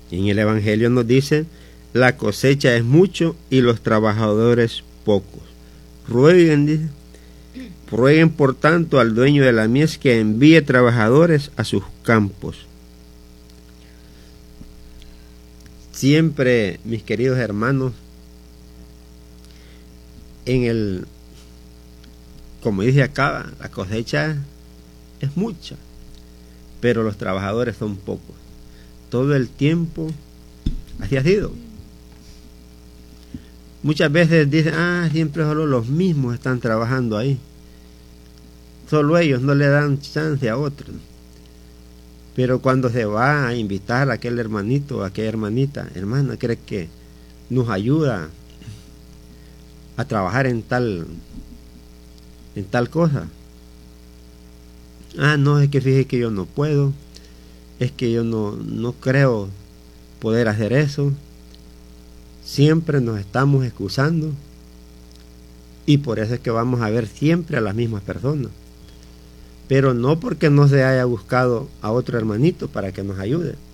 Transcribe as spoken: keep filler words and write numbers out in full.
En el Evangelio nos dice, la cosecha es mucho y los trabajadores pocos. Rueguen, dice, rueguen por tanto al dueño de la mies que envíe trabajadores a sus campos. Siempre, mis queridos hermanos, en el, como dice acá, la cosecha es mucha, pero los trabajadores son pocos. Todo el tiempo así ha sido. Muchas veces dicen, ah, siempre solo los mismos están trabajando ahí. Solo ellos, no le dan chance a otros. Pero cuando se va a invitar a aquel hermanito, a aquella hermanita, hermana, ¿cree que nos ayuda a trabajar en tal, en tal cosa? Ah, no, es que fíjese que yo no puedo, es que yo no, no creo poder hacer eso. Siempre nos estamos excusando y por eso es que vamos a ver siempre a las mismas personas. Pero no porque no se haya buscado a otro hermanito para que nos ayude,